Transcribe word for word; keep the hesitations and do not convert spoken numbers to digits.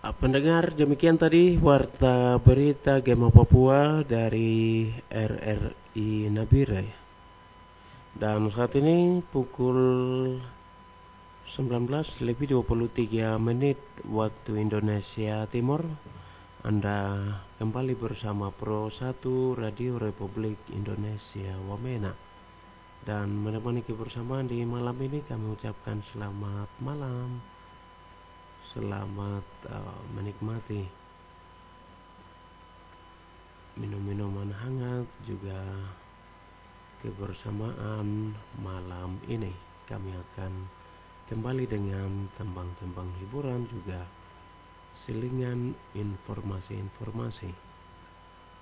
Pendengar, demikian tadi warta berita Gema Papua dari R R I Nabire. Dan saat ini pukul sembilan belas lebih dua puluh tiga menit waktu Indonesia Timur. Anda kembali bersama Pro satu Radio Republik Indonesia Wamena. Dan menemani kebersamaan di malam ini kami ucapkan selamat malam. Selamat uh, menikmati minum-minuman hangat juga kebersamaan malam ini. Kami akan kembali dengan tembang-tembang hiburan juga selingan informasi-informasi.